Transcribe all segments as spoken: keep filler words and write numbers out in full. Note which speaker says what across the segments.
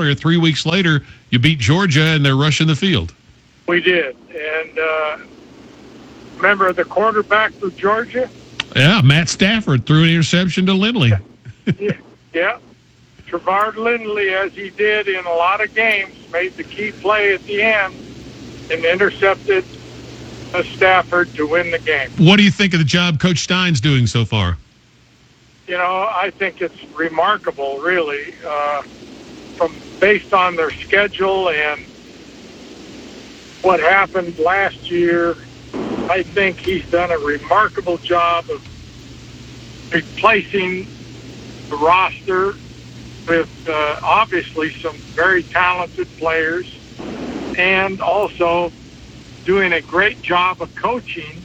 Speaker 1: earlier, three weeks later, you beat Georgia, and they're rushing the field.
Speaker 2: We did. And uh, remember the quarterback for Georgia?
Speaker 1: Yeah, Matt Stafford threw an interception to Lindley.
Speaker 2: yeah, yeah. Trevard Lindley, as he did in a lot of games, made the key play at the end and intercepted uh, Stafford to win the game.
Speaker 1: What do you think of the job Coach Stein's doing so far?
Speaker 2: You know, I think it's remarkable, really, uh, from based on their schedule and what happened last year. I think he's done a remarkable job of replacing the roster with uh, obviously some very talented players, and also doing a great job of coaching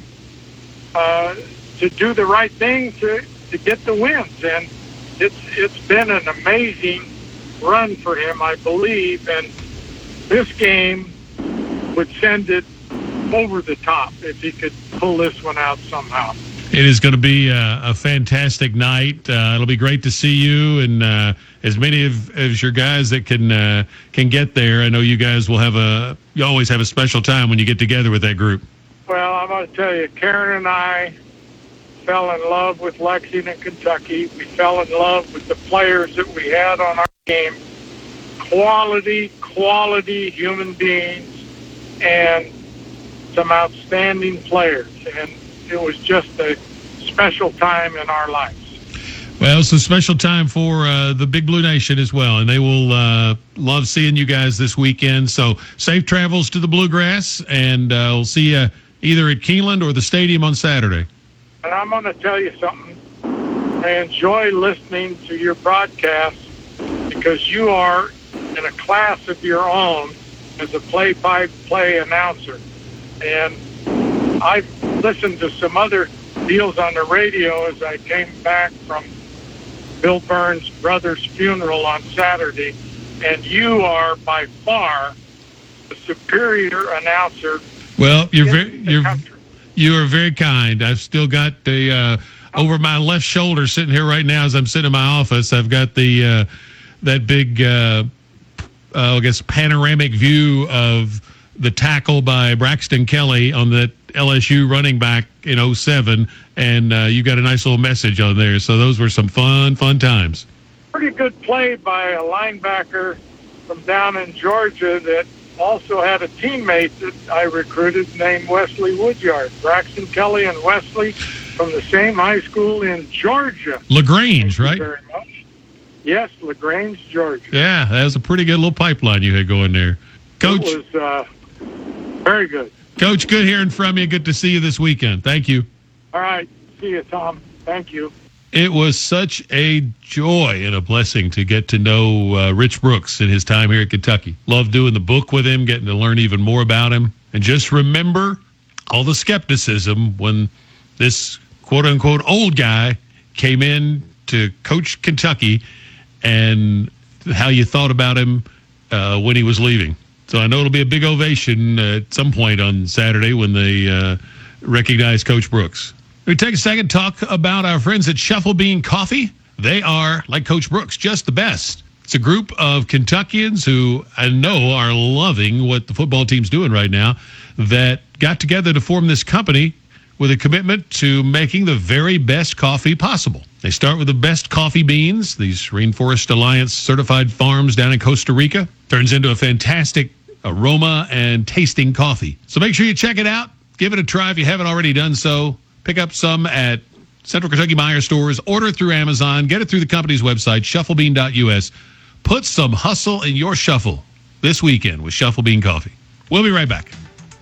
Speaker 2: uh, to do the right thing to, to get the wins. And it's it's been an amazing run for him, I believe, and this game would send it over the top if he could pull this one out somehow.
Speaker 1: It is going to be a, a fantastic night. Uh, it'll be great to see you and uh, as many of as your guys that can uh, can get there. I know you guys will have a you always have a special time when you get together with that group.
Speaker 2: Well, I'm going to tell you, Karen and I fell in love with Lexington, Kentucky. We fell in love with the players that we had on our game. Quality, quality human beings, and some outstanding players. And it was just a special time in our lives.
Speaker 1: Well, it's a special time for uh, the Big Blue Nation as well, and they will uh, love seeing you guys this weekend. So safe travels to the Bluegrass, and uh, we'll see you either at Keeneland or the stadium on Saturday.
Speaker 2: And I'm going to tell you something. I enjoy listening to your broadcast because you are in a class of your own as a play-by-play announcer. And I've listened to some other deals on the radio as I came back from Bill Burns' brother's funeral on Saturday, and you are by far the superior announcer.
Speaker 1: Well, you're very you're
Speaker 2: country.
Speaker 1: you are very kind. I've still got the uh, over my left shoulder sitting here right now as I'm sitting in my office. I've got the uh, that big uh, uh, I guess panoramic view of the tackle by Braxton Kelly on the L S U running back in oh seven, and uh, you got a nice little message on there. So those were some fun, fun times.
Speaker 2: Pretty good play by a linebacker from down in Georgia that also had a teammate that I recruited named Wesley Woodyard. Braxton Kelly and Wesley from the same high school in Georgia.
Speaker 1: LaGrange, right?
Speaker 2: Very much. Yes, LaGrange, Georgia.
Speaker 1: Yeah, that was a pretty good little pipeline you had going there. Coach.
Speaker 2: It was uh, very good.
Speaker 1: Coach, good hearing from you. Good to see you this weekend. Thank you.
Speaker 2: All right. See you, Tom. Thank you.
Speaker 1: It was such a joy and a blessing to get to know uh, Rich Brooks in his time here at Kentucky. Loved doing the book with him, getting to learn even more about him. And just remember all the skepticism when this quote-unquote old guy came in to coach Kentucky and how you thought about him uh, when he was leaving. So I know it'll be a big ovation uh, at some point on Saturday when they uh, recognize Coach Brooks. We take a second to talk about our friends at Shuffle Bean Coffee. They are, like Coach Brooks, just the best. It's a group of Kentuckians who I know are loving what the football team's doing right now that got together to form this company with a commitment to making the very best coffee possible. They start with the best coffee beans, these Rainforest Alliance certified farms down in Costa Rica. Turns into a fantastic aroma and tasting coffee. So make sure you check it out. Give it a try if you haven't already done so. Pick up some at Central Kentucky Meijer stores. Order it through Amazon. Get it through the company's website, shuffle bean dot u s. Put some hustle in your shuffle this weekend with Shuffle Bean Coffee. We'll be right back.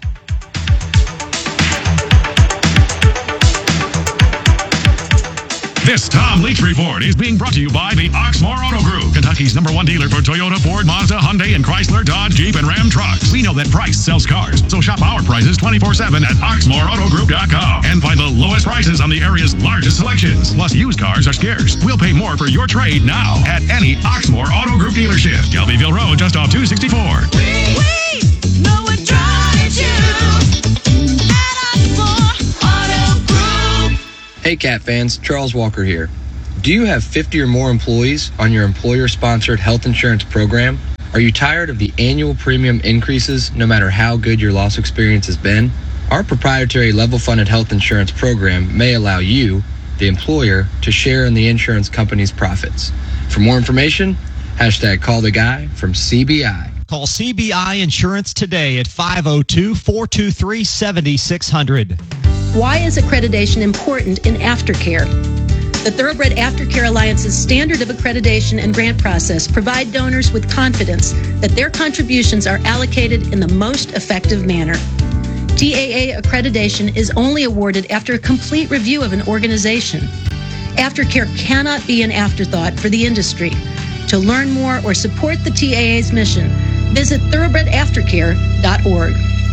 Speaker 3: This Tom Leach Report is being brought to you by the Oxmoor Auto Group, Kentucky's number one dealer for Toyota, Ford, Mazda, Hyundai, and Chrysler, Dodge, Jeep, and Ram trucks. We know that price sells cars, so shop our prices twenty-four seven at oxmoor auto group dot com and find the lowest prices on the area's largest selections. Plus, used cars are scarce. We'll pay more for your trade now at any Oxmoor Auto Group dealership. Shelbyville Road, just off two sixty-four.
Speaker 4: We, we know what drives you at Oxmoor Auto Group.
Speaker 5: Hey Cat fans, Charles Walker here. Do you have fifty or more employees on your employer-sponsored health insurance program? Are you tired of the annual premium increases no matter how good your loss experience has been? Our proprietary level-funded health insurance program may allow you, the employer, to share in the insurance company's profits. For more information, hashtag call the guy from C B I.
Speaker 6: Call C B I Insurance today at five oh two, four two three, seven six zero zero.
Speaker 7: Why is accreditation important in aftercare? The Thoroughbred Aftercare Alliance's standard of accreditation and grant process provide donors with confidence that their contributions are allocated in the most effective manner. T A A accreditation is only awarded after a complete review of an organization. Aftercare cannot be an afterthought for the industry. To learn more or support the T A A's mission, visit thoroughbred aftercare dot org.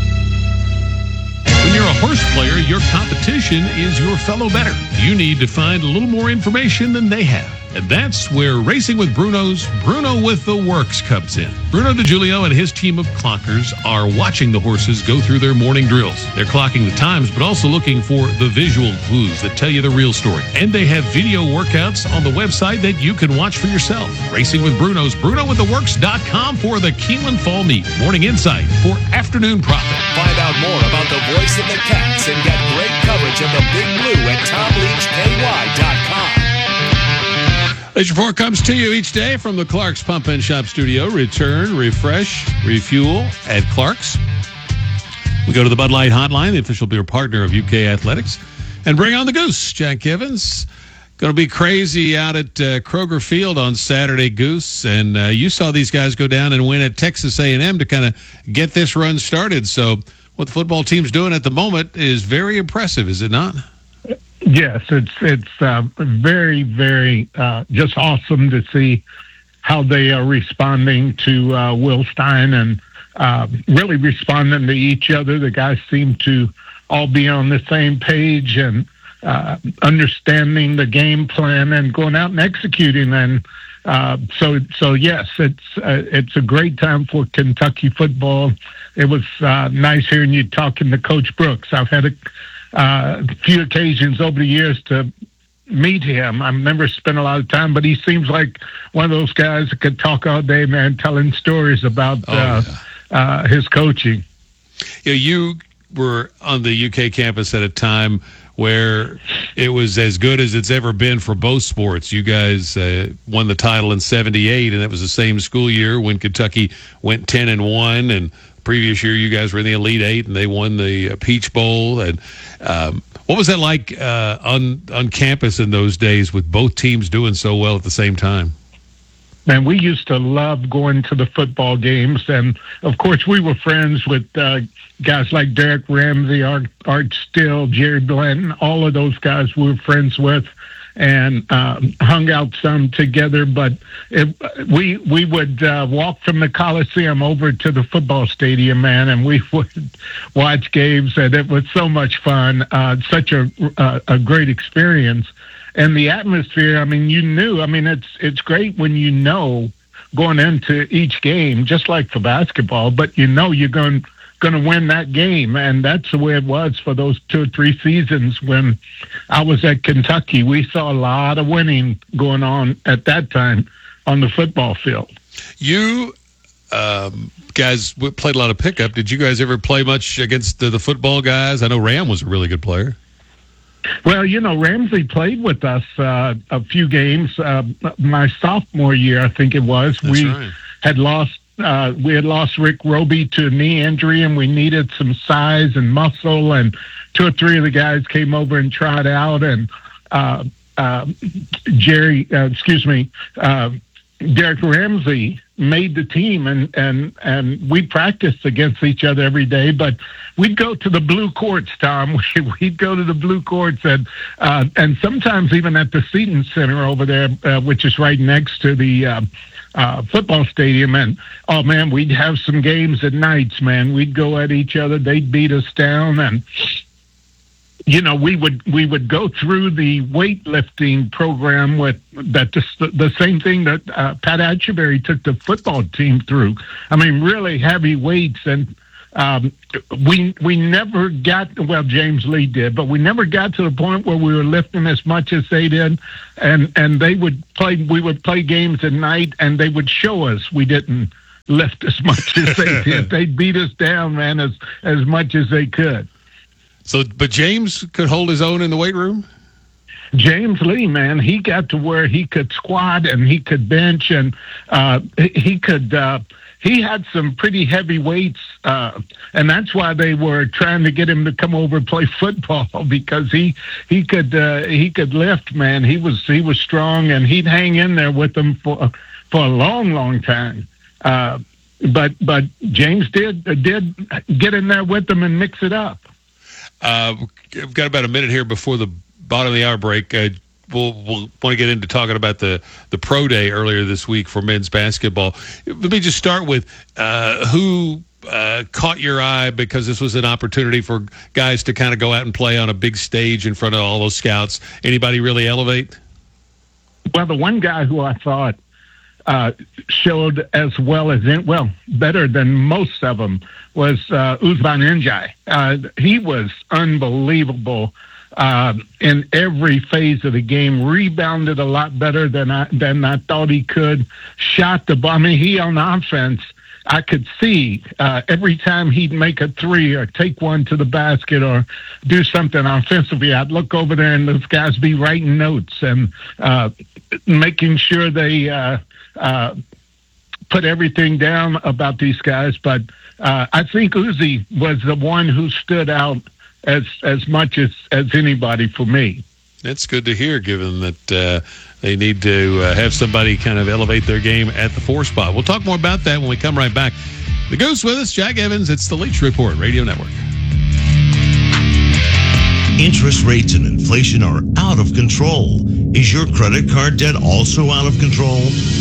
Speaker 1: When you're a horse player, your competition is your fellow bettor. You need to find a little more information than they have. And that's where Racing with Bruno's Bruno with the Works comes in. Bruno DiGiulio and his team of clockers are watching the horses go through their morning drills. They're clocking the times, but also looking for the visual clues that tell you the real story. And they have video workouts on the website that you can watch for yourself. Racing with Bruno's Bruno with the Works dot com for the Keeneland Fall Meet. Morning Insight for Afternoon Profit.
Speaker 8: Find out more about the voice of the Cats and get great coverage of the Big Blue at tom leach k y dot com.
Speaker 1: This report comes to you each day from the Clark's Pump and Shop Studio. Return, refresh, refuel at Clark's. We go to the Bud Light Hotline, the official beer partner of U K Athletics, and bring on the Goose, Jack Evans. Going to be crazy out at uh, Kroger Field on Saturday, Goose. And uh, you saw these guys go down and win at Texas A and M to kind of get this run started. So what the football team's doing at the moment is very impressive, is it not?
Speaker 2: Yes, it's it's uh, very, very uh, just awesome to see how they are responding to uh, Will Stein and uh, really responding to each other. The guys seem to all be on the same page and uh, understanding the game plan and going out and executing. And uh, so, so yes, it's uh, it's a great time for Kentucky football. It was uh, nice hearing you talking to Coach Brooks. I've had a Uh, a few occasions over the years to meet him. I've never spent a lot of time, but he seems like one of those guys that could talk all day, man, telling stories about
Speaker 1: oh,
Speaker 2: uh,
Speaker 1: yeah.
Speaker 2: uh, his coaching.
Speaker 1: You know, you were on the U K campus at a time where it was as good as it's ever been for both sports. You guys uh, won the title in seventy-eight, and that was the same school year when Kentucky went ten and one, and previous year you guys were in the Elite Eight and they won the uh, Peach Bowl. And um, what was that like uh, on on campus in those days with both teams doing so well at the same time?
Speaker 2: Man, we used to love going to the football games, and of course we were friends with uh, guys like Derek Ramsey, Art, Art Still, Jerry Blanton. All of those guys we were friends with and um, hung out some together. But it, we we would uh, walk from the Coliseum over to the football stadium, man, and we would watch games, and it was so much fun, uh, such a uh, a great experience. And the atmosphere, I mean, you knew, I mean, it's it's great when you know going into each game, just like for basketball, but you know you're going going to win that game. And that's the way it was for those two or three seasons when I was at Kentucky. We saw a lot of winning going on at that time on the football field.
Speaker 1: You um, guys played a lot of pickup. Did you guys ever play much against the, the football guys? I know Ram was a really good player.
Speaker 2: Well, you know, Ramsey played with us uh, a few games. Uh, my sophomore year, I think it was.
Speaker 1: That's
Speaker 2: we
Speaker 1: right.
Speaker 2: had lost uh, we had lost Rick Roby to a knee injury, and we needed some size and muscle. And two or three of the guys came over and tried out. And uh, uh, Jerry, uh, excuse me, uh, Derek Ramsey made the team, and, and, and we practiced against each other every day, but we'd go to the blue courts, Tom. We'd go to the blue courts, and uh, and sometimes even at the Seton Center over there, uh, which is right next to the uh, uh, football stadium. And, oh, man, we'd have some games at nights, man. We'd go at each other. They'd beat us down, and you know, we would we would go through the weightlifting program with that the, the same thing that uh, Pat Atchebury took the football team through. I mean, really heavy weights, and um, we we never got well. James Lee did, but we never got to the point where we were lifting as much as they did. And and they would play. We would play games at night, and they would show us we didn't
Speaker 9: lift as much as they did. They beat us down, man, as as much as they could.
Speaker 1: So, but James could hold his own in the weight room?
Speaker 9: James Lee, man, he got to where he could squat and he could bench and uh, he could. Uh, he had some pretty heavy weights, uh, and that's why they were trying to get him to come over and play football because he he could uh, he could lift, man. He was he was strong and he'd hang in there with them for for a long, long time. Uh, but but James did did get in there with them and mix it up.
Speaker 1: Uh, we've got about a minute here before the bottom of the hour break. Uh, we'll, we'll want to get into talking about the, the pro day earlier this week for men's basketball. Let me just start with uh, who uh, caught your eye because this was an opportunity for guys to kind of go out and play on a big stage in front of all those scouts. Anybody really elevate?
Speaker 9: Well, the one guy who I thought uh, showed as well as, in, well, better than most of them was uh, Ousmane Ndiaye. Uh, he was unbelievable. Uh, in every phase of the game, rebounded a lot better than I than I thought he could. Shot the ball. I mean, he on offense, I could see uh, every time he'd make a three or take one to the basket or do something offensively, I'd look over there and those guys be writing notes and uh, making sure they uh, uh, put everything down about these guys. But uh, I think Uzi was the one who stood out as as much as, as anybody for me.
Speaker 1: That's good to hear, given that uh, they need to uh, have somebody kind of elevate their game at the four spot. We'll talk more about that when we come right back. The Goose with us, Jack Evans. It's the Leach Report Radio Network.
Speaker 10: Interest rates and inflation are out of control. Is your credit card debt also out of control?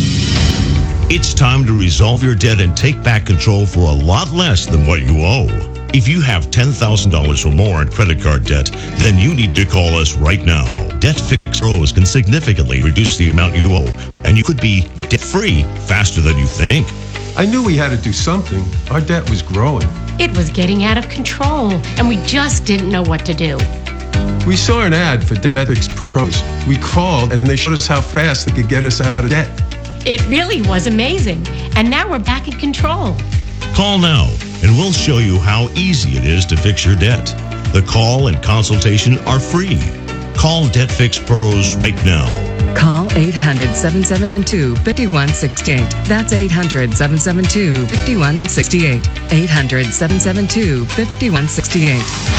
Speaker 10: It's time to resolve your debt and take back control for a lot less than what you owe. If you have ten thousand dollars or more in credit card debt, then you need to call us right now. Debt Fix Pros can significantly reduce the amount you owe, and you could be debt-free faster than you think.
Speaker 11: I knew we had to do something. Our debt was growing.
Speaker 12: It was getting out of control, and we just didn't know what to do.
Speaker 11: We saw an ad for Debt Fix Pros. We called, and they showed us how fast they could get us out of debt.
Speaker 12: It really was amazing, and now we're back in control.
Speaker 10: Call now, and we'll show you how easy it is to fix your debt. The call and consultation are free. Call Debt Fix Pros right now.
Speaker 13: Call eight hundred, seven seven two, five one six eight. That's eight hundred, seven seven two, five one six eight. eight hundred, seven seven two, five one six eight.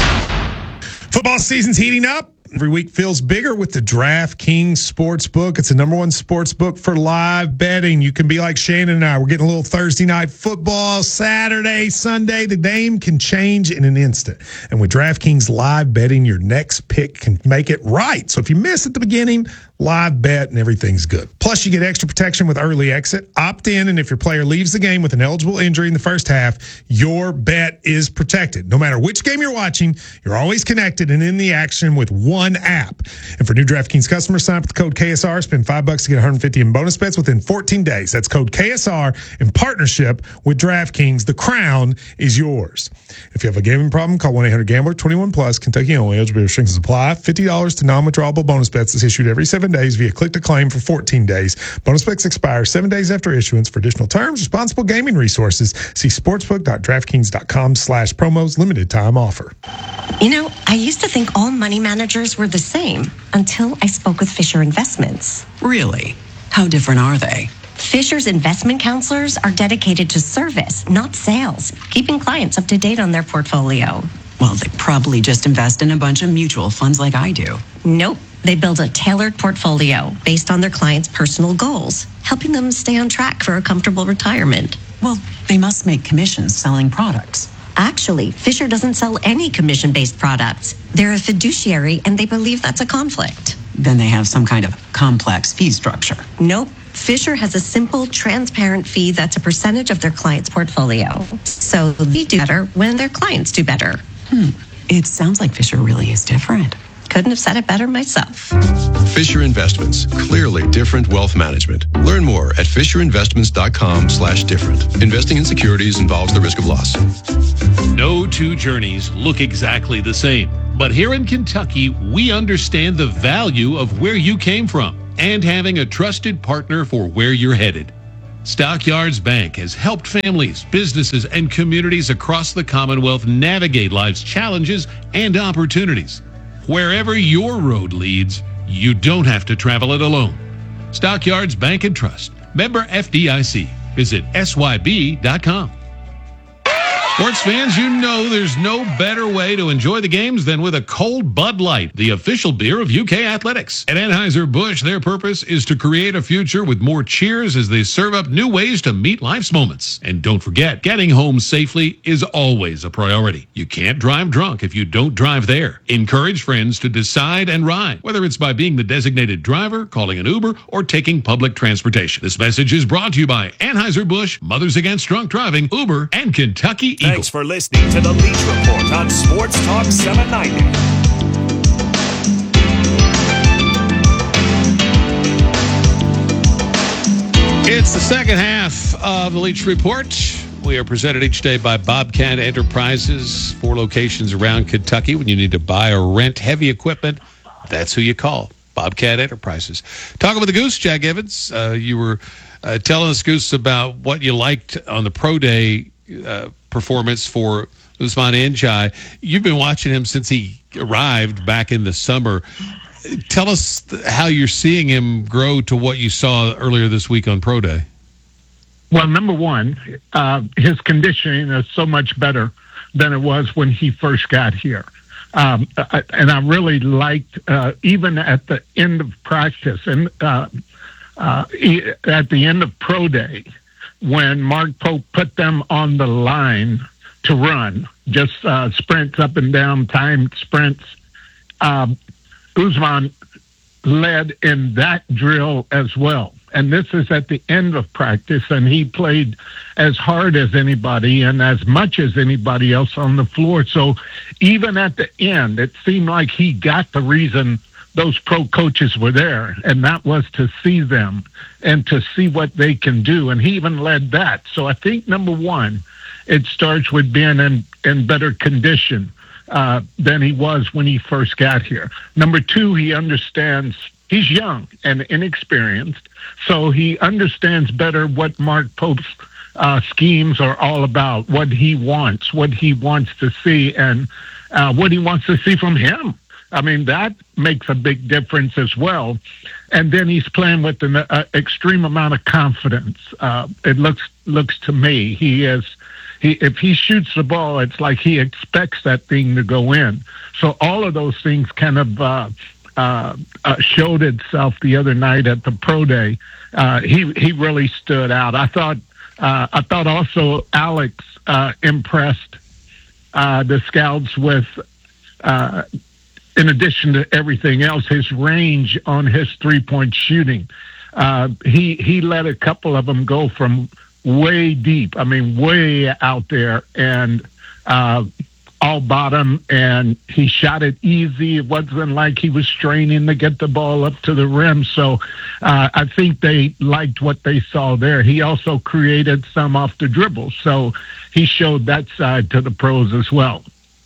Speaker 14: Football season's heating up. Every week feels bigger with the DraftKings Sportsbook. It's the number one sportsbook for live betting. You can be like Shannon and I. We're getting a little Thursday night football, Saturday, Sunday. The game can change in an instant. And with DraftKings live betting, your next pick can make it right. So if you miss at the beginning, live bet and everything's good. Plus, you get extra protection with early exit. Opt in, and if your player leaves the game with an eligible injury in the first half, your bet is protected. No matter which game you're watching, you're always connected and in the action with one app. And for new DraftKings customers, sign up with the code K S R. Spend five bucks to get one hundred fifty in bonus bets within fourteen days. That's code K S R in partnership with DraftKings. The crown is yours. If you have a gambling problem, call one eight hundred gambler. twenty-one plus, Kentucky only. Eligibility restrictions apply. fifty dollars to non-withdrawable bonus bets is issued every seven days via click to claim for fourteen days. Bonus bets expire seven days after issuance. For additional terms, responsible gaming resources, see sportsbook.draftkings.com slash promos. Limited time offer.
Speaker 15: You know, I used to think all money managers were the same until I spoke with Fisher Investments.
Speaker 16: Really? How different are they?
Speaker 15: Fisher's investment counselors are dedicated to service, not sales, keeping clients up to date on their portfolio.
Speaker 16: Well, they probably just invest in a bunch of mutual funds like I do.
Speaker 15: Nope. They build a tailored portfolio based on their clients' personal goals, helping them stay on track for a comfortable retirement.
Speaker 16: Well, they must make commissions selling products.
Speaker 15: Actually, Fisher doesn't sell any commission-based products. They're a fiduciary, and they believe that's a conflict.
Speaker 16: Then they have some kind of complex fee structure.
Speaker 15: Nope. Fisher has a simple, transparent fee that's a percentage of their client's portfolio. So they do better when their clients do better.
Speaker 16: Hmm. It sounds like Fisher really is different.
Speaker 15: Couldn't have said it better myself.
Speaker 17: Fisher Investments, clearly different wealth management. Learn more at fisherinvestments.com slash different. Investing in securities involves the risk of loss.
Speaker 1: No two journeys look exactly the same. But here in Kentucky, we understand the value of where you came from and having a trusted partner for where you're headed. Stockyards Bank has helped families, businesses, and communities across the Commonwealth navigate life's challenges and opportunities. Wherever your road leads, you don't have to travel it alone. Stockyards Bank and Trust. Member F D I C. Visit S Y B dot com. Sports fans, you know there's no better way to enjoy the games than with a cold Bud Light, the official beer of U K Athletics. At Anheuser-Busch, their purpose is to create a future with more cheers as they serve up new ways to meet life's moments. And don't forget, getting home safely is always a priority. You can't drive drunk if you don't drive there. Encourage friends to decide and ride, whether it's by being the designated driver, calling an Uber, or taking public transportation. This message is brought to you by Anheuser-Busch, Mothers Against Drunk Driving, Uber, and Kentucky Eagle.
Speaker 8: Thanks for listening to the Leach Report on Sports Talk seven ninety.
Speaker 1: It's the second half of the Leach Report. We are presented each day by Bobcat Enterprises, four locations around Kentucky. When you need to buy or rent heavy equipment, that's who you call, Bobcat Enterprises. Talking with the Goose, Jack Evans, uh, you were uh, telling us, Goose, about what you liked on the Pro Day uh, performance for Ousmane Ndiaye. You've been watching him since he arrived back in the summer. Tell us how you're seeing him grow to what you saw earlier this week on Pro Day.
Speaker 9: Well, number one, uh, his conditioning is so much better than it was when he first got here. Um, and I really liked, uh, even at the end of practice and uh, uh, at the end of Pro Day, when Mark Pope put them on the line to run, just uh, sprints up and down, timed sprints, um, Ousmane led in that drill as well. And this is at the end of practice, and he played as hard as anybody and as much as anybody else on the floor. So even at the end, it seemed like he got the reason those pro coaches were there, and that was to see them and to see what they can do. And he even led that. So I think, number one, it starts with being in, in better condition uh, than he was when he first got here. Number two, he understands he's young and inexperienced, so he understands better what Mark Pope's uh, schemes are all about, what he wants, what he wants to see, and uh, what he wants to see from him. I mean, that makes a big difference as well. And then he's playing with an uh, extreme amount of confidence. Uh, it looks looks to me he is. He, if he shoots the ball, it's like he expects that thing to go in. So all of those things kind of uh, uh, uh, showed itself the other night at the Pro Day. Uh, he he really stood out. I thought uh, I thought also Alex uh, impressed uh, the scouts with. Uh, In addition to everything else, his range on his three-point shooting. Uh, he he let a couple of them go from way deep. I mean, way out there and uh, all bottom. And he shot it easy. It wasn't like he was straining to get the ball up to the rim. So uh, I think they liked what they saw there. He also created some off the dribble. So he showed that side to the pros as well.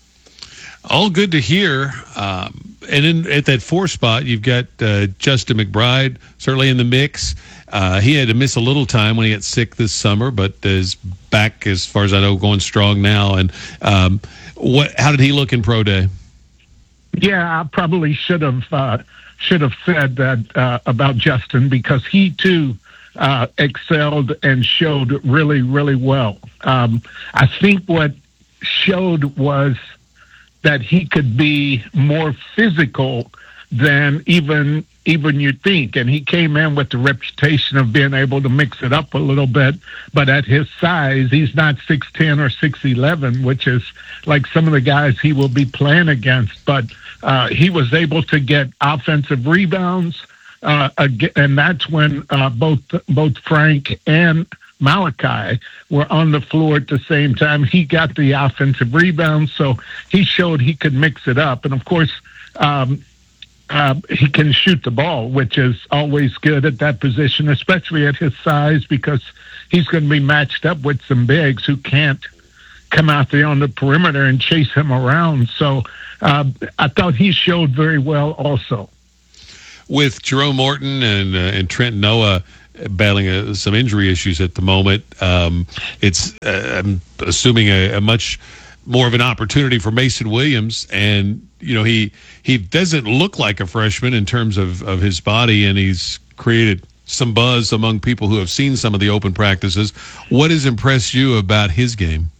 Speaker 1: All good to hear. Um, and in, at that four spot, you've got uh, Justin McBride, certainly in the mix. Uh, he had to miss a little time when he got sick this summer, but is back, as far as I know, going strong now. And um, what? How did he look in Pro Day?
Speaker 9: Yeah, I probably should have uh, should have said that uh, about Justin, because he too uh, excelled and showed really, really well. Um, I think what showed was that he could be more physical than even even you think. And he came in with the reputation of being able to mix it up a little bit. But at his size, he's not six ten or six eleven, which is like some of the guys he will be playing against. But uh, he was able to get offensive rebounds. Uh, and that's when uh, both both Frank and Malachi were on the floor at the same time. He got the offensive rebounds, so he showed he could mix it up. And, of course, um, uh, he can shoot the ball, which is always good at that position, especially at his size, because he's going to be matched up with some bigs who can't come out there on the perimeter and chase him around. So uh, I thought he showed very well also.
Speaker 1: With Jerome Morton and, uh, and Trent Noah battling uh, some injury issues at the moment. Um, it's uh, I'm assuming a, a much more of an opportunity for Mason Williams, and you know he he doesn't look like a freshman in terms of, of his body, and he's created some buzz among people who have seen some of the open practices. What has impressed you about his game?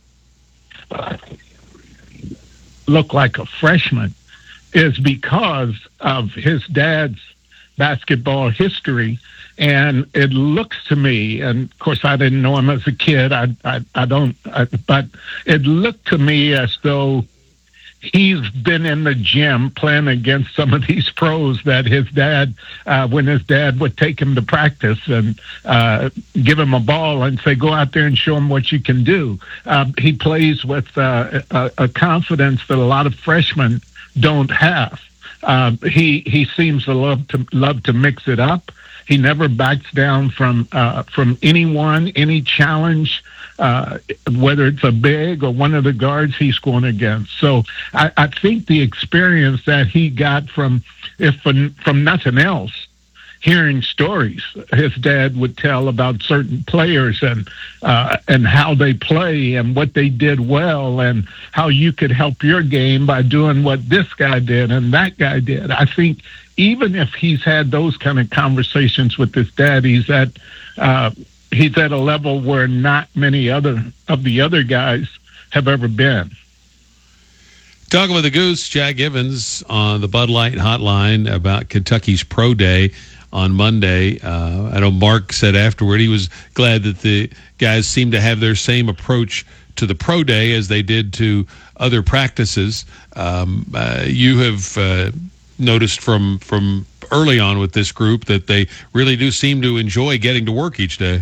Speaker 9: Look like a freshman is because of his dad's basketball history. And it looks to me, and of course I didn't know him as a kid, I I, I don't, I, but it looked to me as though he's been in the gym playing against some of these pros that his dad, uh, when his dad would take him to practice and uh, give him a ball and say, go out there and show him what you can do. Uh, he plays with uh, a, a confidence that a lot of freshmen don't have. Uh, he he seems to love to love to mix it up. He never backs down from uh, from anyone, any challenge, uh, whether it's a big or one of the guards he's going against. So I, I think the experience that he got from, if from, from nothing else, hearing stories his dad would tell about certain players and uh, and how they play and what they did well and how you could help your game by doing what this guy did and that guy did. I think even if he's had those kind of conversations with his dad, he's at uh, he's at a level where not many other of the other guys have ever been.
Speaker 1: Talking with the Goose, Jack Givens, on the Bud Light Hotline about Kentucky's Pro Day on Monday. Uh, I know Mark said afterward he was glad that the guys seemed to have their same approach to the Pro Day as they did to other practices. Um, uh, you have uh, noticed from from early on with this group that they really do seem to enjoy getting to work each day.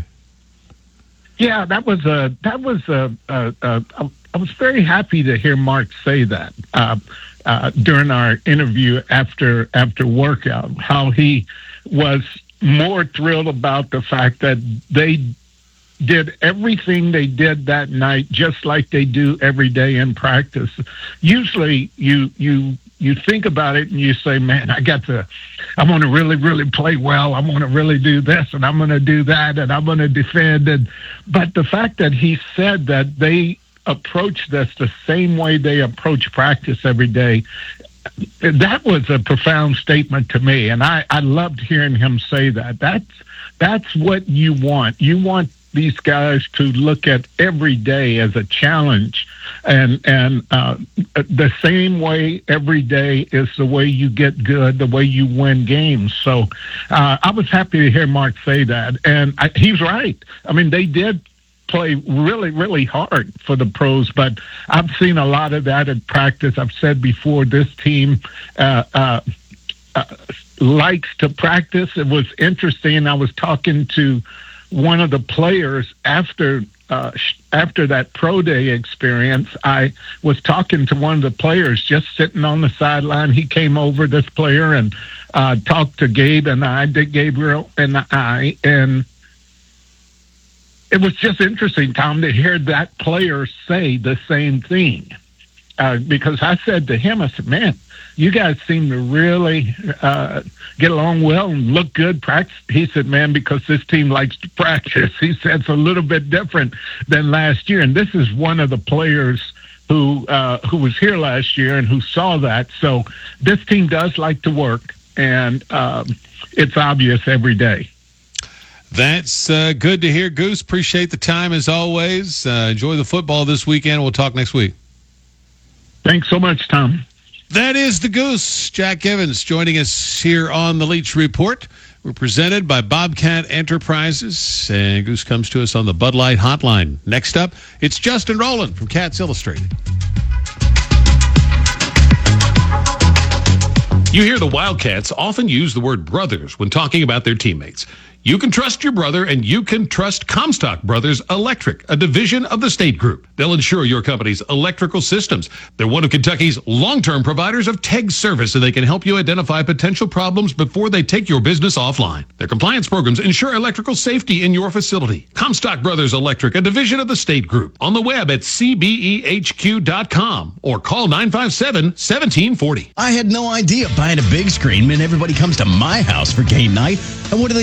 Speaker 9: Yeah, that was a that was a, a, a, a I was very happy to hear Mark say that uh, uh, during our interview after after workout, how he was more thrilled about the fact that they did everything they did that night just like they do every day in practice. Usually you you you think about it and you say, man, I got to, I want to really, really play well. I want to really do this and I'm going to do that and I'm going to defend. And, but the fact that he said that they approach this the same way they approach practice every day, that was a profound statement to me. And I, I loved hearing him say that. That's, that's what you want. You want these guys to look at every day as a challenge, and and uh, the same way every day is the way you get good, the way you win games. So uh, I was happy to hear Mark say that, and I, he's right. I mean, they did play really, really hard for the pros, but I've seen a lot of that in practice. I've said before, this team uh, uh, uh, likes to practice. It was interesting. I was talking to one of the players after uh, after that pro day experience. I was talking to one of the players just sitting on the sideline. He came over, this player, and uh, talked to Gabe and I, Dick Gabriel and I, and it was just interesting, Tom, to hear that player say the same thing. Uh, because I said to him, I said, man, you guys seem to really uh, get along well and look good. Practice. He said, man, because this team likes to practice. He said it's a little bit different than last year. And this is one of the players who uh, who was here last year and who saw that. So this team does like to work, and um, it's obvious every day.
Speaker 1: That's uh, good to hear, Goose. Appreciate the time as always. Uh, enjoy the football this weekend. We'll talk next week.
Speaker 9: Thanks so much, Tom.
Speaker 1: That is the Goose. Jack Givens joining us here on the Leach Report. We're presented by Bobcat Enterprises, and Goose comes to us on the Bud Light Hotline. Next up, it's Justin Rowland from Cats Illustrated. You hear the Wildcats often use the word brothers when talking about their teammates. You can trust your brother, and you can trust Comstock Brothers Electric, a division of the State Group. They'll insure your company's electrical systems. They're one of Kentucky's long-term providers of T E G service, so they can help you identify potential problems before they take your business offline. Their compliance programs ensure electrical safety in your facility. Comstock Brothers Electric, a division of the State Group. On the web at c b e h q dot com or call nine five seven, one seven four zero.
Speaker 18: I had no idea buying a big screen meant everybody comes to my house for game night. And what do they bring?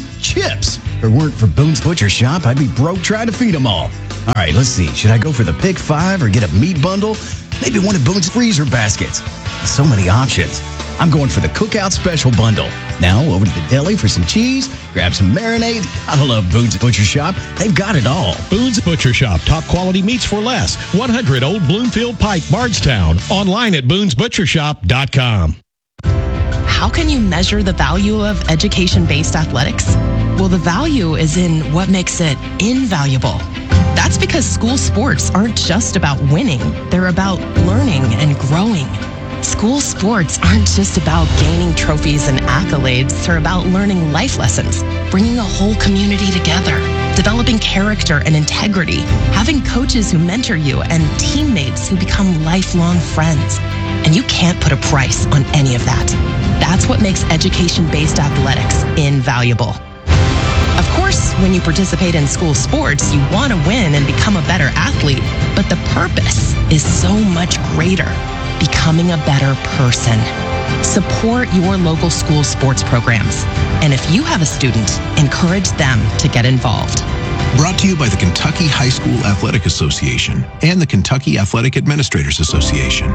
Speaker 18: chips. If it weren't for Boone's Butcher Shop, I'd be broke trying to feed them all. All right, let's see. Should I go for the pick five or get a meat bundle? Maybe one of Boone's freezer baskets. So many options. I'm going for the Cookout Special Bundle. Now over to the deli for some cheese, grab some marinade. I love Boone's Butcher Shop. They've got it all.
Speaker 19: Boone's Butcher Shop. Top quality meats for less. one hundred Old Bloomfield Pike, Bardstown. Online at boons butcher shop dot com.
Speaker 20: How can you measure the value of education-based athletics? Well, the value is in what makes it invaluable. That's because school sports aren't just about winning. They're about learning and growing. School sports aren't just about gaining trophies and accolades. They're about learning life lessons, bringing a whole community together, developing character and integrity, having coaches who mentor you, and teammates who become lifelong friends. And you can't put a price on any of that. That's what makes education-based athletics invaluable. Of course, when you participate in school sports, you want to win and become a better athlete, but the purpose is so much greater. Becoming a better person. Support your local school sports programs. And if you have a student, encourage them to get involved.
Speaker 21: Brought to you by the Kentucky High School Athletic Association and the Kentucky Athletic Administrators Association.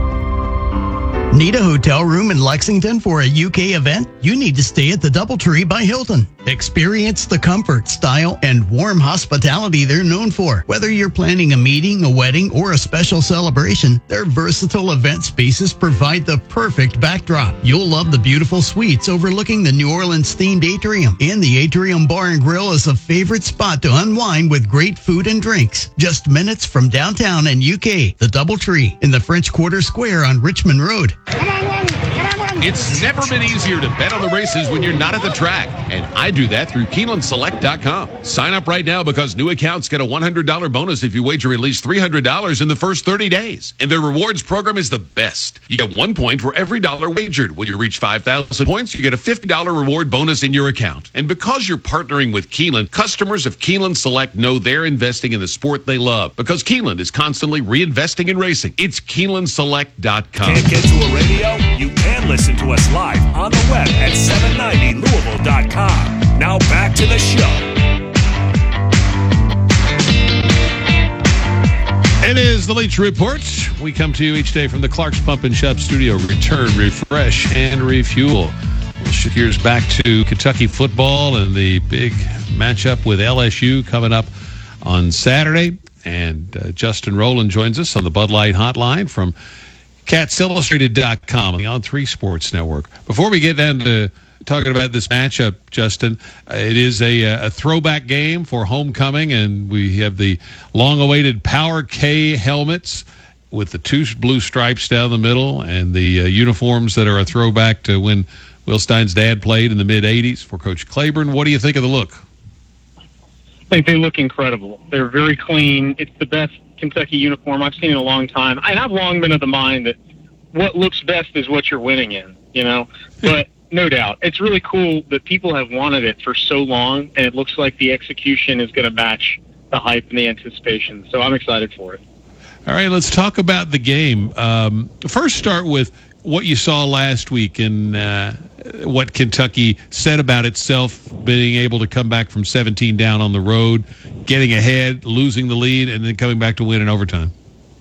Speaker 18: Need a hotel room in Lexington for a U K event? You need to stay at the DoubleTree by Hilton. Experience the comfort, style, and warm hospitality they're known for. Whether you're planning a meeting, a wedding, or a special celebration, their versatile event spaces provide the perfect backdrop. You'll love the beautiful suites overlooking the New Orleans-themed atrium. And the Atrium Bar and Grill is a favorite spot to unwind with great food and drinks. Just minutes from downtown and U K, the DoubleTree in the French Quarter Square on Richmond Road.
Speaker 22: It's never been easier to bet on the races when you're not at the track, and I do that through Keeneland Select dot com. Sign up right now because new accounts get a one hundred dollars bonus if you wager at least three hundred dollars in the first thirty days. And their rewards program is the best. You get one point for every dollar wagered. When you reach five thousand points, you get a fifty dollars reward bonus in your account. And because you're partnering with Keeneland, customers of Keeneland Select know they're investing in the sport they love because Keeneland is constantly reinvesting in racing. It's Keeneland Select dot com.
Speaker 8: Can't get to a radio? You can listen to us live on the web at seven ninety Louisville dot com. Now back to the show.
Speaker 1: It is the Leach Report. We come to you each day from the Clark's Pump and Shop studio. Return, refresh, and refuel. We'll shift gears back to Kentucky football and the big matchup with L S U coming up on Saturday. And uh, Justin Rowland joins us on the Bud Light Hotline from Cats Illustrated dot com, the On three Sports Network. Before we get down to talking about this matchup, Justin, uh, it is a, a throwback game for homecoming, and we have the long-awaited Power K helmets with the two blue stripes down the middle and the uh, uniforms that are a throwback to when Will Stein's dad played in the mid-eighties for Coach Claiborne. What do you think of the look?
Speaker 23: I think they look incredible. They're very clean. It's the best Kentucky uniform I've seen in a long time. And I've long been of the mind that what looks best is what you're winning in, you know. But no doubt, it's really cool that people have wanted it for so long, and it looks like the execution is going to match the hype and the anticipation. So I'm excited for it.
Speaker 1: All right, let's talk about the game. Um, first, start with what you saw last week and uh, what Kentucky said about itself being able to come back from seventeen down on the road, getting ahead, losing the lead, and then coming back to win in overtime.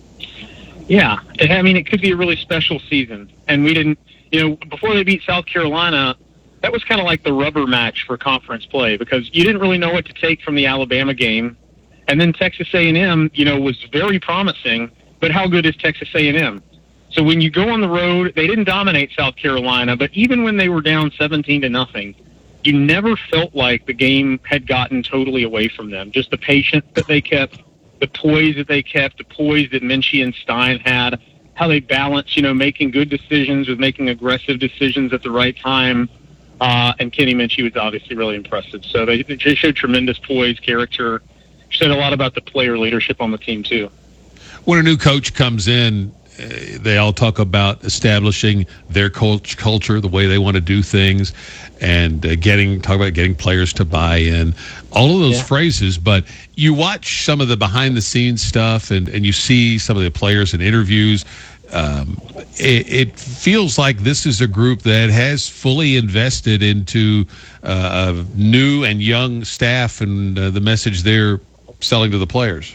Speaker 23: Yeah, it, I mean, it could be a really special season. And we didn't, you know, before they beat South Carolina, that was kind of like the rubber match for conference play because you didn't really know what to take from the Alabama game. And then Texas A and M, you know, was very promising, but how good is Texas A and M? So when you go on the road, they didn't dominate South Carolina, but even when they were down seventeen to nothing, you never felt like the game had gotten totally away from them. Just the patience that they kept, the poise that they kept, the poise that Minchie and Stein had, how they balanced, you know, making good decisions with making aggressive decisions at the right time. Uh, and Kenny Minchie was obviously really impressive. So they, they showed tremendous poise, character. Said a lot about the player leadership on the team, too.
Speaker 1: When a new coach comes in, they all talk about establishing their coach culture, the way they want to do things, and uh, getting talk about getting players to buy in, all of those yeah. phrases. But you watch some of the behind the scenes stuff, and, and you see some of the players in interviews. um, it, it feels like this is a group that has fully invested into uh, a new and young staff and uh, the message they're selling to the players.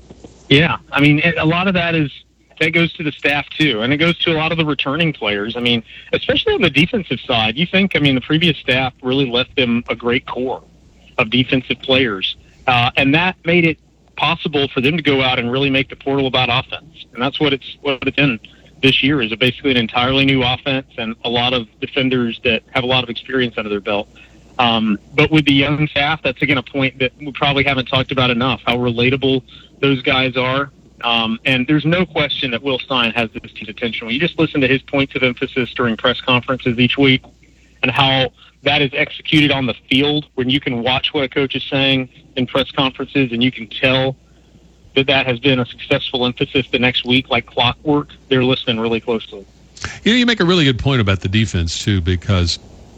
Speaker 23: Yeah, I mean, it, a lot of that is that goes to the staff too, and it goes to a lot of the returning players. I mean, especially on the defensive side, you think, I mean, the previous staff really left them a great core of defensive players, uh, and that made it possible for them to go out and really make the portal about offense, and that's what it's what it's in this year is basically an entirely new offense and a lot of defenders that have a lot of experience under their belt. Um, but with the young staff, that's again a point that we probably haven't talked about enough, how relatable those guys are. Um, and there's no question that Will Stein has this team's attention. When you just listen to his points of emphasis during press conferences each week and how that is executed on the field, when you can watch what a coach is saying in press conferences and you can tell that that has been a successful emphasis the next week like clockwork, they're listening really closely.
Speaker 1: You know, you make a really good point about the defense, too, because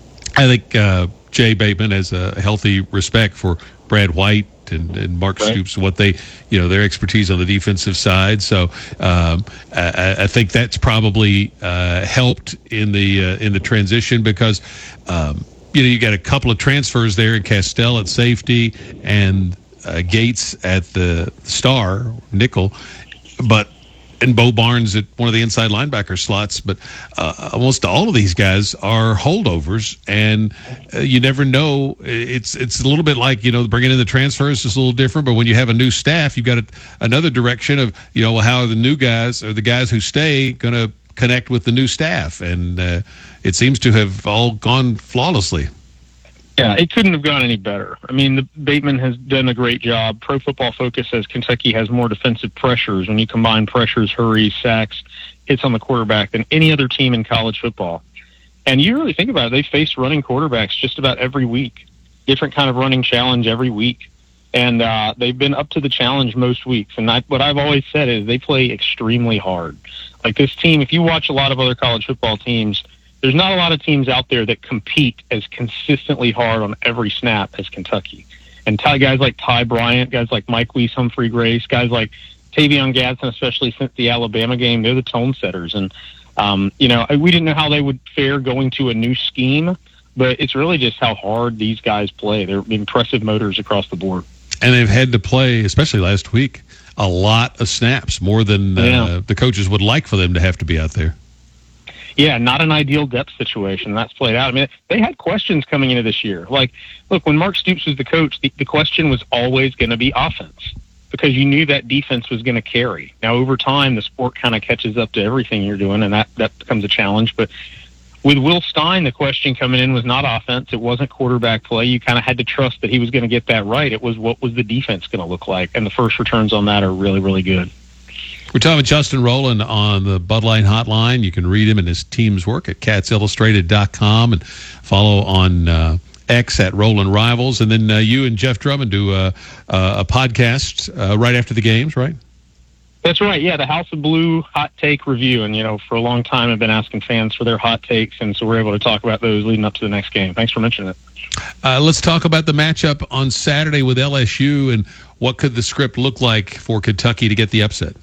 Speaker 1: I think uh, Jay Bateman has a healthy respect for Brad White and, and Mark right. Stoops, what they, you know, their expertise on the defensive side. So um, I, I think that's probably uh, helped in the uh, in the transition because, um, you know, you got a couple of transfers there, Castell at safety and uh, Gates at the star, nickel, but and Bo Barnes at one of the inside linebacker slots, but uh, almost all of these guys are holdovers, and uh, you never know. It's it's a little bit like, you know, bringing in the transfers is a little different, but when you have a new staff, you've got a, another direction of, you know, how are the new guys or the guys who stay going to connect with the new staff, and uh, it seems to have all gone flawlessly.
Speaker 23: Yeah, it couldn't have gone any better. I mean, the, Bateman has done a great job. Pro Football Focus says Kentucky has more defensive pressures when you combine pressures, hurries, sacks, hits on the quarterback than any other team in college football. And you really think about it, they face running quarterbacks just about every week, different kind of running challenge every week. And uh, they've been up to the challenge most weeks. And I, what I've always said is they play extremely hard. Like this team, if you watch a lot of other college football teams, there's not a lot of teams out there that compete as consistently hard on every snap as Kentucky. And ty, guys like Ty Bryant, guys like Mike Weiss, Humphrey Grace, guys like Tavion Gadsden, especially since the Alabama game, they're the tone setters. And, um, you know, we didn't know how they would fare going to a new scheme, but it's really just how hard these guys play. They're impressive motors across the board.
Speaker 1: And they've had to play, especially last week, a lot of snaps, more than uh, yeah. the coaches would like for them to have to be out there.
Speaker 23: Yeah, not an ideal depth situation. That's played out. I mean, they had questions coming into this year. Like, look, when Mark Stoops was the coach, the, the question was always going to be offense because you knew that defense was going to carry. Now, over time, the sport kind of catches up to everything you're doing, and that, that becomes a challenge. But with Will Stein, the question coming in was not offense. It wasn't quarterback play. You kind of had to trust that he was going to get that right. It was what was the defense going to look like, and the first returns on that are really, really good.
Speaker 1: We're talking with Justin Rowland on the Bud Light Hotline. You can read him and his team's work at cats illustrated dot com and follow on uh, X at Rowland Rivals. And then uh, you and Jeff Drummond do uh, uh, a podcast uh, right after the games, right?
Speaker 23: That's right. Yeah, the House of Blue Hot Take Review. And, you know, for a long time I've been asking fans for their hot takes, and so we're able to talk about those leading up to the next game. Thanks for mentioning it.
Speaker 1: Uh, let's talk about the matchup on Saturday with L S U and what could the script look like for Kentucky to get the upset?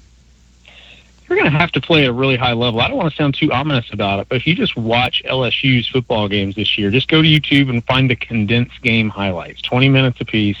Speaker 23: We're going to have to play at a really high level. I don't want to sound too ominous about it, but if you just watch L S U's football games this year, just go to YouTube and find the condensed game highlights, twenty minutes apiece.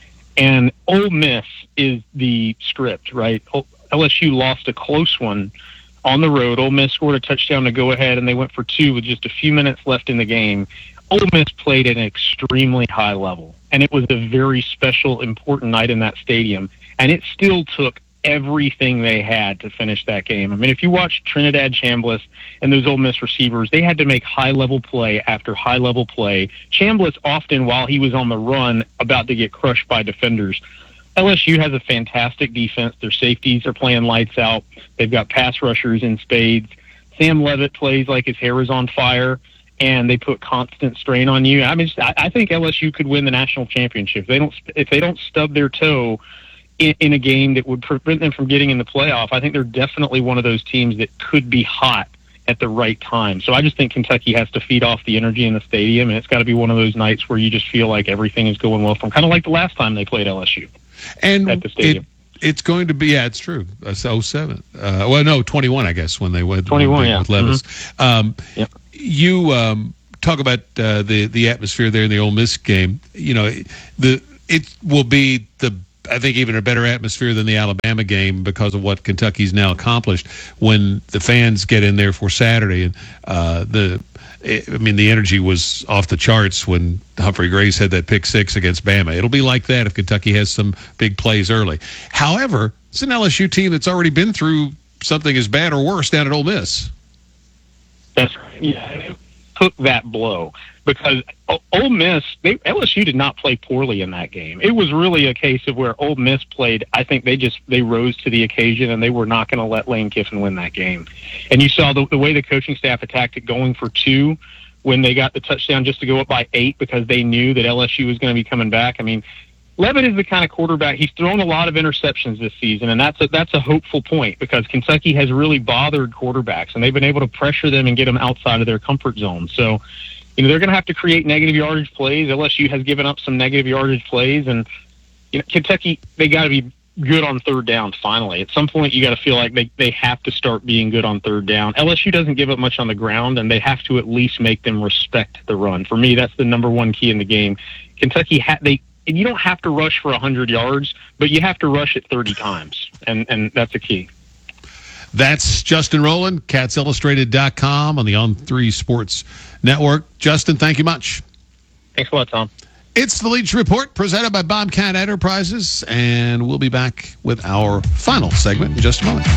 Speaker 23: And Ole Miss is the script, right? L S U lost a close one on the road. Ole Miss scored a touchdown to go ahead, and they went for two with just a few minutes left in the game. Ole Miss played at an extremely high level, and it was a very special, important night in that stadium. And it still took everything they had to finish that game. I mean, if you watch Trinidad Chambliss and those Ole Miss receivers, they had to make high-level play after high-level play. Chambliss often, while he was on the run, about to get crushed by defenders. L S U has a fantastic defense. Their safeties are playing lights out. They've got pass rushers in spades. Sam Levitt plays like his hair is on fire, and they put constant strain on you. I mean, I think L S U could win the national championship. If they don't, if they don't stub their toe In, in a game that would prevent them from getting in the playoff, I think they're definitely one of those teams that could be hot at the right time. So I just think Kentucky has to feed off the energy in the stadium, and it's got to be one of those nights where you just feel like everything is going well from kind of like the last time they played L S U
Speaker 1: and
Speaker 23: at the stadium.
Speaker 1: it's going to be, yeah, it's true. That's oh seven. Uh, well, no, twenty-one, I guess, when they went
Speaker 23: twenty-one, yeah.
Speaker 1: with Levis.
Speaker 23: Mm-hmm.
Speaker 1: Um,
Speaker 23: yep.
Speaker 1: You um, talk about uh, the the atmosphere there in the Ole Miss game. You know, the it will be the I think even a better atmosphere than the Alabama game because of what Kentucky's now accomplished when the fans get in there for Saturday. And uh, the, I mean, the energy was off the charts when Humphrey Grace had that pick six against Bama. It'll be like that if Kentucky has some big plays early. However, it's an L S U team that's already been through something as bad or worse down at Ole Miss.
Speaker 23: That's yeah, it took that blow. Because Ole Miss, they, L S U did not play poorly in that game. It was really a case of where Ole Miss played. I think they just they rose to the occasion, and they were not going to let Lane Kiffin win that game. And you saw the, the way the coaching staff attacked it, going for two when they got the touchdown just to go up by eight because they knew that L S U was going to be coming back. I mean, Levitt is the kind of quarterback. He's thrown a lot of interceptions this season, and that's a, that's a hopeful point because Kentucky has really bothered quarterbacks, and they've been able to pressure them and get them outside of their comfort zone. So, you know, they're going to have to create negative yardage plays. L S U has given up some negative yardage plays, and you know, Kentucky, they got to be good on third down finally. At some point, you got to feel like they, they have to start being good on third down. L S U doesn't give up much on the ground, and they have to at least make them respect the run. For me, that's the number one key in the game. Kentucky, ha- they and you don't have to rush for one hundred yards, but you have to rush it thirty times, and, and that's a key.
Speaker 1: That's Justin Rowland, Cats Illustrated dot com on the On three Sports Network. Justin, thank you much.
Speaker 23: Thanks a lot, Tom.
Speaker 1: It's the Leach Report presented by Bobcat Enterprises, and we'll be back with our final segment in just a moment.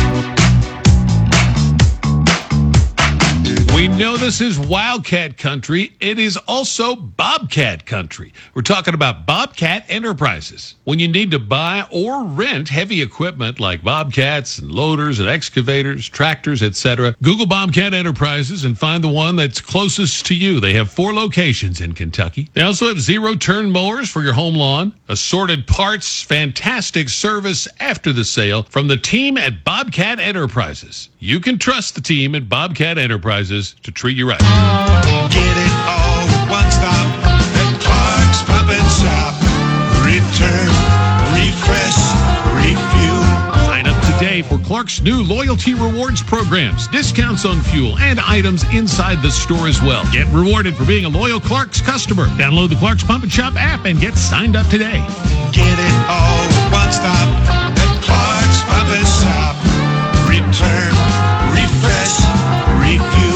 Speaker 1: We know this is Wildcat country. It is also Bobcat country. We're talking about Bobcat Enterprises. When you need to buy or rent heavy equipment like bobcats and loaders and excavators, tractors, et cetera, Google Bobcat Enterprises and find the one that's closest to you. They have four locations in Kentucky. They also have zero-turn mowers for your home lawn, assorted parts, fantastic service after the sale from the team at Bobcat Enterprises. You can trust the team at Bobcat Enterprises to treat you right.
Speaker 3: Get it all with one stop at Clark's Pump and Shop. Return, refresh, refuel.
Speaker 1: Sign up today for Clark's new loyalty rewards programs, discounts on fuel, and items inside the store as well. Get rewarded for being a loyal Clark's customer. Download the Clark's Pump and Shop app and get signed up today.
Speaker 3: Get it all with one stop at Clark's Pump and Shop. Return, refresh, refuel.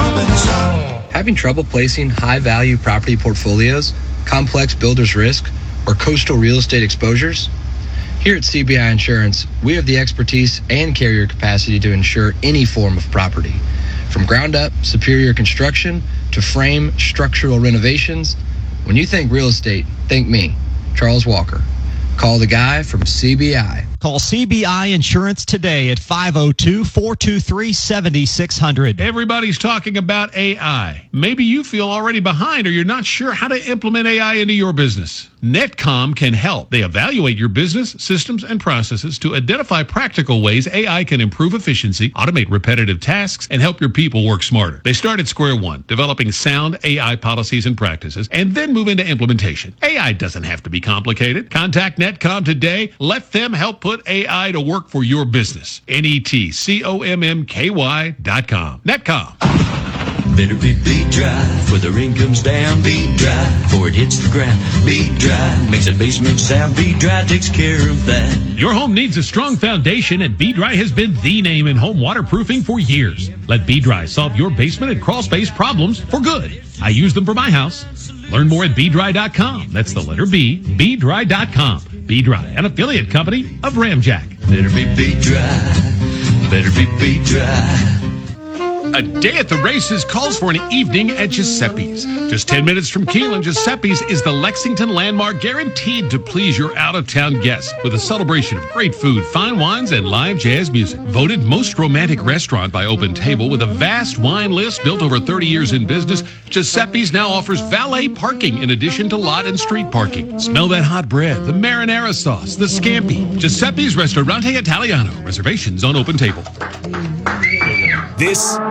Speaker 4: Having trouble placing high-value property portfolios, complex builder's risk, or coastal real estate exposures? Here at C B I Insurance, we have the expertise and carrier capacity to insure any form of property. From ground-up, superior construction to frame structural renovations, when you think real estate, think me, Charles Walker. Call the guy from C B I.
Speaker 6: Call C B I Insurance today at five oh two, four two three, seven six zero zero.
Speaker 1: Everybody's talking about A I. Maybe you feel already behind or you're not sure how to implement A I into your business. Netcom can help. They evaluate your business, systems, and processes to identify practical ways A I can improve efficiency, automate repetitive tasks, and help your people work smarter. They start at square one, developing sound A I policies and practices, and then move into implementation. A I doesn't have to be complicated. Contact Netcom today. Let them help put A I to work for your business. N E T C O M M K Y dot com. Netcom.
Speaker 5: Better be beat dry, for the rain comes down, beat dry, before it hits the ground, beat dry, makes a basement sound, beat dry takes care of that.
Speaker 1: Your home needs a strong foundation, and B-Dry has been the name in home waterproofing for years. Let B-Dry solve your basement and crawl space problems for good. I use them for my house. Learn more at B dry dot com. That's the letter B, B dry dot com. B-Dry, an affiliate company of Ramjack.
Speaker 5: Better be beat dry, better be beat dry.
Speaker 1: A day at the races calls for an evening at Giuseppe's. Just ten minutes from Keelan, Giuseppe's is the Lexington landmark guaranteed to please your out-of-town guests with a celebration of great food, fine wines, and live jazz music. Voted most romantic restaurant by Open Table with a vast wine list built over thirty years in business, Giuseppe's now offers valet parking in addition to lot and street parking. Smell that hot bread, the marinara sauce, the scampi. Giuseppe's Ristorante Italiano. Reservations on Open Table.
Speaker 8: This